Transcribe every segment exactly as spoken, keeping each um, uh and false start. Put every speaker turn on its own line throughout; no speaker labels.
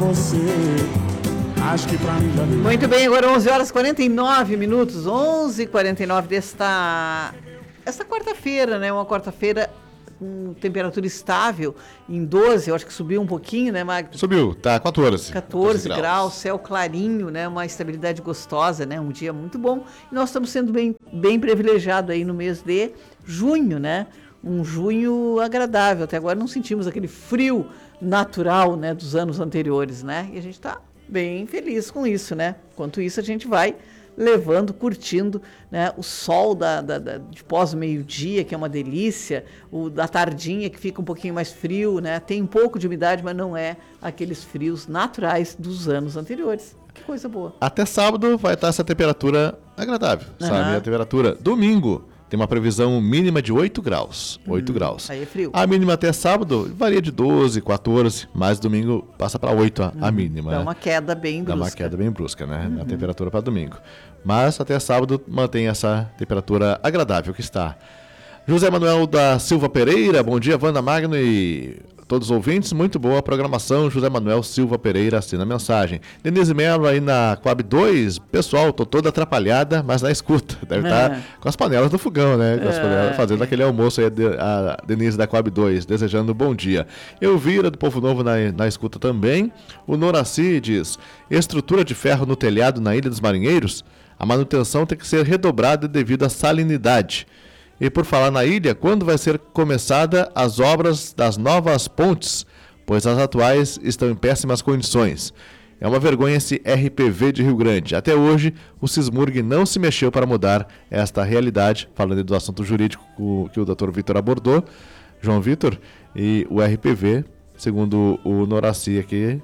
você. Acho que pra mim já deu.
Muito bem, agora onze horas e quarenta e nove minutos, onze e quarenta e nove desta esta quarta-feira, né? Uma quarta-feira com temperatura estável em doze, eu acho que subiu um pouquinho, né, Magno?
Subiu, tá quatorze.
quatorze graus. graus, céu clarinho, né? Uma estabilidade gostosa, né? Um dia muito bom. E nós estamos sendo bem, bem privilegiados aí no mês de junho, né? Um junho agradável. Até agora não sentimos aquele frio natural, né, dos anos anteriores, né? E a gente está bem feliz com isso, né? Enquanto isso, a gente vai levando, curtindo, né, o sol da, da, da, de pós-meio-dia, que é uma delícia, o da tardinha, que fica um pouquinho mais frio, né? Tem um pouco de umidade, mas não é aqueles frios naturais dos anos anteriores. Que coisa boa.
Até sábado vai estar essa temperatura agradável, uhum. sabe? A temperatura domingo tem uma previsão mínima de oito graus. oito hum, graus.
Aí é frio.
A mínima até sábado varia de doze, quatorze, mas domingo passa para oito a, hum, a mínima.
Dá
né?
uma queda bem brusca.
Dá uma queda bem brusca, né? Uhum. A temperatura para domingo. Mas até sábado mantém essa temperatura agradável que está. José Manuel da Silva Pereira, bom dia, Wanda, Magno e todos os ouvintes, muito boa a programação. José Manuel Silva Pereira assina a mensagem. Denise Mello aí na Coab dois, pessoal, tô toda atrapalhada, mas na escuta, deve estar é. tá com as panelas do fogão, né? Com as é. panelas, fazendo aquele almoço aí, a Denise da Coab dois, desejando bom dia. Elvira do Povo Novo na, na escuta também. O Noraci diz, estrutura de ferro no telhado na Ilha dos Marinheiros, a manutenção tem que ser redobrada devido à salinidade. E por falar na ilha, quando vai ser começada as obras das novas pontes, pois as atuais estão em péssimas condições. É uma vergonha esse R P V de Rio Grande. Até hoje, o Sismurg não se mexeu para mudar esta realidade, falando do assunto jurídico que o doutor Vitor abordou, João Vitor, e o R P V, segundo o Noraci aqui,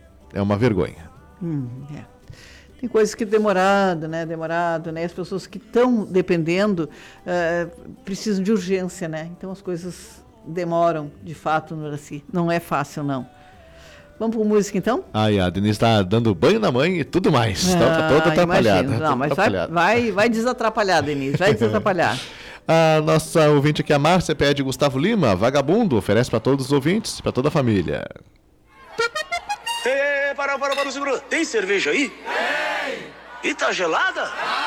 é uma vergonha.
Hum, é. Tem coisas que demorado, né? Demorado, né? As pessoas que estão dependendo uh, precisam de urgência, né? Então as coisas demoram, de fato, no Noraci. Não é fácil, não. Vamos para música, então?
Ai, a Denise está dando banho na mãe e tudo mais. Está ah, toda atrapalhada.
Imagino. Não, mas atrapalhada. Vai, vai, vai desatrapalhar, Denise. Vai desatrapalhar.
A nossa ouvinte aqui, a Márcia, pede Gustavo Lima, Vagabundo, oferece para todos os ouvintes, para toda a família.
Ei, para, para, para, segura. Tem cerveja aí? Tem! E tá gelada?